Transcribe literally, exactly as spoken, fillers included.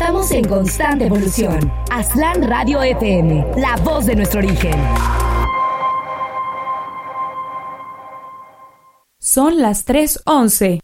Estamos en constante evolución. Aztlán Radio F M, la voz de nuestro origen. Son las tres once.